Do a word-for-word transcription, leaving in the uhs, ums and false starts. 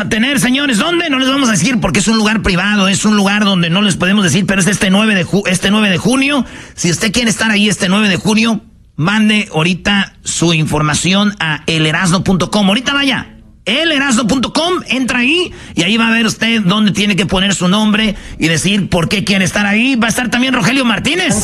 tener, señores. ¿Dónde? No les vamos a decir porque es un lugar privado, es un lugar donde no les podemos decir, pero es este nueve de, ju- este nueve de junio. Si usted quiere estar ahí este nueve de junio, mande ahorita su información a el erasno punto com. Ahorita vaya, el erasno punto com, entra ahí y ahí va a ver usted dónde tiene que poner su nombre y decir por qué quiere estar ahí. Va a estar también Rogelio Martínez.